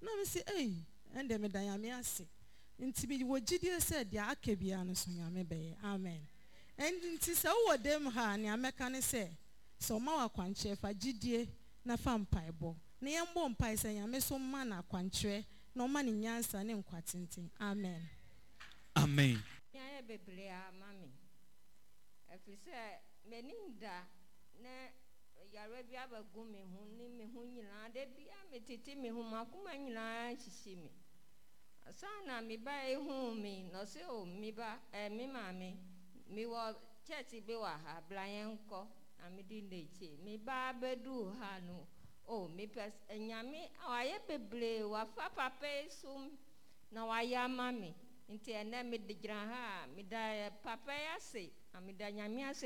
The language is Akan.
na me say and me da nyame ase nti bi wo gidie said ya akebia no so nyame be amen and nti se wo dem ha ne ameka ne se so ma wa kwanche fa gidie na fa mpaebo na yembo mpai se nyame so ma na kwanche na o ma ne nyansa ne nkwatenten amen amen ya bebre amami afise meninda na yare bia bagu me hu ni me hu nyina de bia metiti me hu makoma nyina hihimi asana me ba ehu me no se o me ba me mame me wo church bi wa ha blayenko na me di nechi me ba bedu ha no o me pes nyame aye bebre wa fa papa sum na wa ya mame nti ene me de gira ha me da papa ya se na me da nyame ase